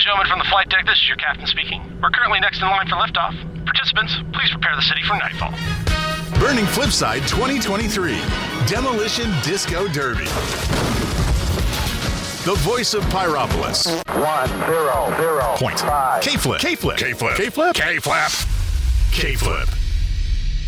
gentlemen from the flight deck, this is your captain speaking. We're currently next in line for liftoff. Participants, please prepare the city for nightfall. Burning Flipside 2023 Demolition Disco Derby. The voice of Pyropolis. 1-0-0. Point. Five. K-Flip. K-Flip. K-Flip. K-Flip. K-Flip. K-Flip.